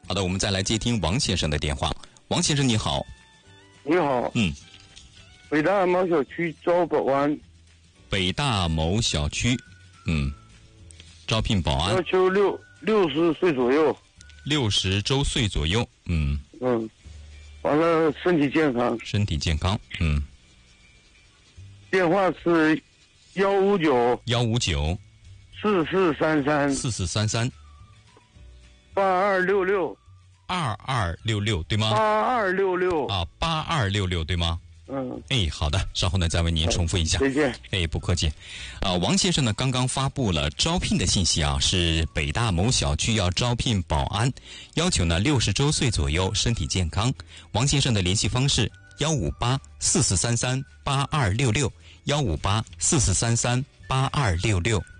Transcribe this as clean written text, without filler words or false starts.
好的，我们再来接听王先生的电话。王先生你好。 你好。北大某小区招保安。 北大某小区，招聘保安。 要求60岁左右。 60周岁左右。 完了，身体健康。 身体健康。 电话是 159 4433 8266 2266对吗 ？8266 啊，8266对吗？好的，稍后呢再为您重复一下。 谢谢。 不客气。王先生呢刚刚发布了招聘的信息啊，是北大某小区要招聘保安，要求呢60周岁左右，身体健康。王先生的联系方式15844338266，15844338266。